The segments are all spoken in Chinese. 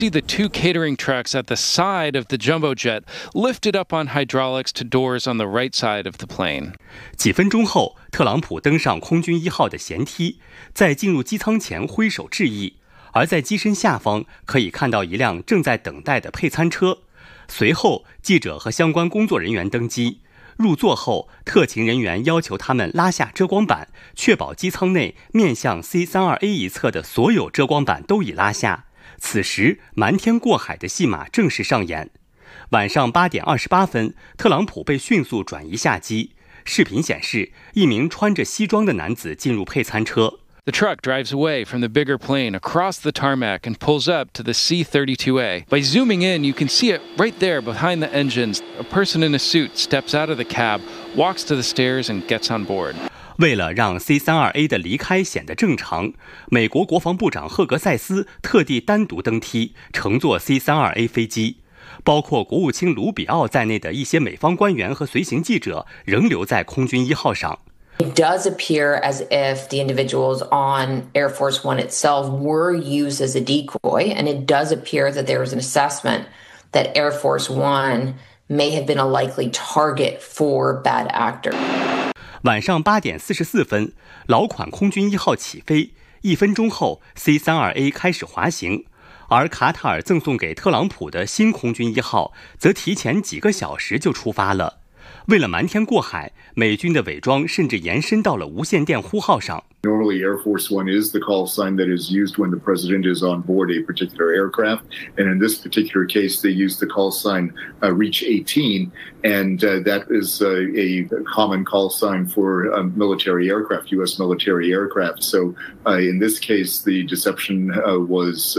See the two catering trucks at the side of the jumbo jet lifted up on hydraulics to doors on the right side of the plane. 几分钟后，特朗普登上空军1号的舷梯，在进入机舱前挥手致意。而在机身下方可以看到一辆正在等待的配餐车。随后，记者和相关工作人员登机。入座后，特勤人员要求他们拉下遮光板，确保机舱内面向 C-32A 一侧的所有遮光板都已拉下。此时，瞒天过海的戏码正式上演。晚上8点28分，特朗普被迅速转移下机。视频显示，一名穿着西装的男子进入配餐车。 The truck drives away from the bigger plane across the tarmac and pulls up to the C-32A. By zooming in, you can see it right there behind the engines. A person in a suit steps out of the cab, walks to the stairs, and gets on board. 为了让 C-32A 的离开显得正常，美国国防部长赫格塞斯特地单独登梯，乘坐 C-32A 飞机。包括国务卿卢比奥在内的一些美方官员和随行记者仍留在空军1号上。 It does appear as if the individuals on Air Force One itself were used as a decoy, and it does appear that there was an assessment that Air Force One may have been a likely target for bad actors. 晚上8点44分，老款空军1号起飞，1分钟后 C-32A 开始滑行，而卡塔尔赠送给特朗普的新空军1号则提前几个小时就出发了。为了瞒天过海，美军的伪装甚至延伸到了无线电呼号上。 Normally, Air Force One is the call sign that is used when the president is on board a particular aircraft. And in this particular case, they use the call sign Reach 18. And that is a common call sign for military aircraft, U.S. military aircraft. So in this case, the deception was,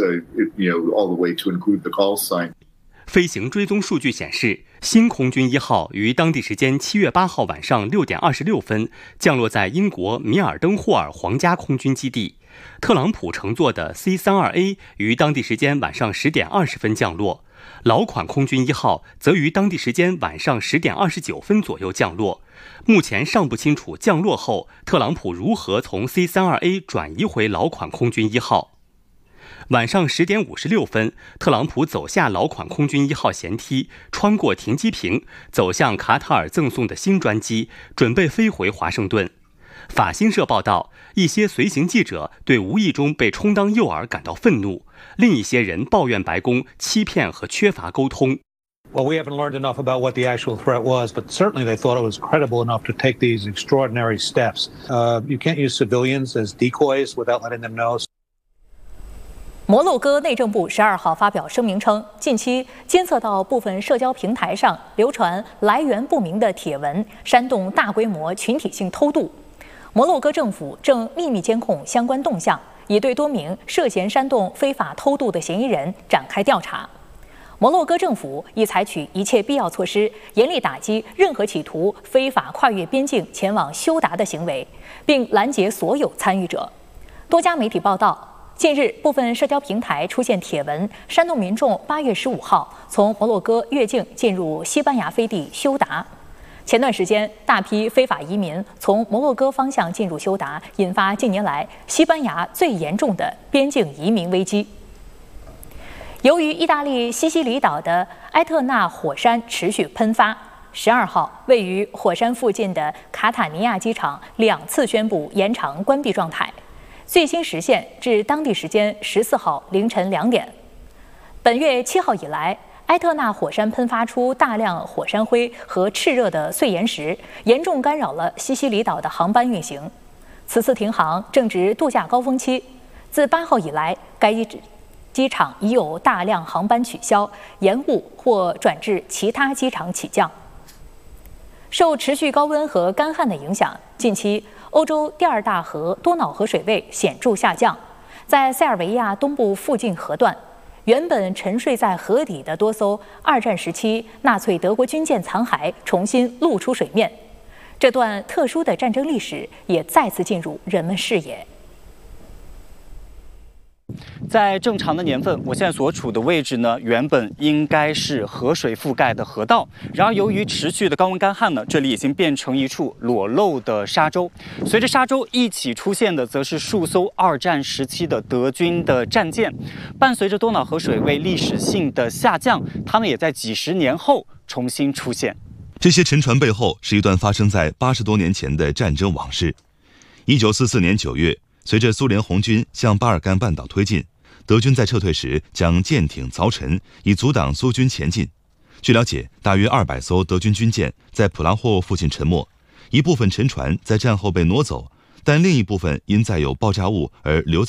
all the way to include the call sign. 飞行追踪数据显示，新空军1号于当地时间7月8号晚上6点26分降落在英国米尔登霍尔皇家空军基地。特朗普乘坐的 C-32A 于当地时间晚上10点20分降落，老款空军1号则于当地时间晚上10点29分左右降落。目前尚不清楚降落后特朗普如何从 C-32A 转移回老款空军1号。晚上10点56分，特朗普走下老款空军1号舷梯，穿过停机坪，走向卡塔尔赠送的新专机，准备飞回华盛顿。法新社报道，一些随行记者对无意中被充当诱饵感到愤怒，另一些人抱怨白宫欺骗和缺乏沟通。 Well, we haven't learned enough about what the actual threat was, but certainly they thought it was credible enough to take these extraordinary steps. You can't use civilians as decoys without letting them know. 摩洛哥内政部12号发表声明称，近期监测到部分社交平台上流传来源不明的帖文，煽动大规模群体性偷渡。摩洛哥政府正秘密监控相关动向，已对多名涉嫌煽动非法偷渡的嫌疑人展开调查。摩洛哥政府已采取一切必要措施，严厉打击任何企图非法跨越边境前往休达的行为，并拦截所有参与者。多家媒体报道，近日，部分社交平台出现帖文，煽动民众8月15号从摩洛哥越境进入西班牙飞地休达。前段时间，大批非法移民从摩洛哥方向进入休达，引发近年来西班牙最严重的边境移民危机。由于意大利西西里岛的埃特纳火山持续喷发，12号位于火山附近的卡塔尼亚机场2次宣布延长关闭状态。最新时限至当地时间14号凌晨2点。本月7号以来，埃特纳火山喷发出大量火山灰和炽热的碎岩石，严重干扰了西西里岛的航班运行。此次停航正值度假高峰期，自8号以来，该机场已有大量航班取消、延误或转至其他机场起降。受持续高温和干旱的影响，近期欧洲第2大河多瑙河水位显著下降，在塞尔维亚东部附近河段，原本沉睡在河底的多艘2战时期纳粹德国军舰残骸重新露出水面，这段特殊的战争历史也再次进入人们视野。 在正常的年份，我现在所处的位置呢，原本应该是河水覆盖的河道，然而由于持续的高温干旱呢，这里已经变成一处裸露的沙洲。随着沙洲一起出现的，则是数艘2战时期的德军的战舰。伴随着多瑙河水位历史性的下降，它们也在几十年后重新出现。 这些沉船背后是一段发生在80多年前的战争往事。1944年9月，随着苏联红军向巴尔干半岛推进，德军在撤退时将舰艇凿沉，以阻挡苏军前进。据了解，大约200艘德军军舰在普拉霍沃附近沉没，一部分沉船在战后被挪走，但另一部分因载有爆炸物而留在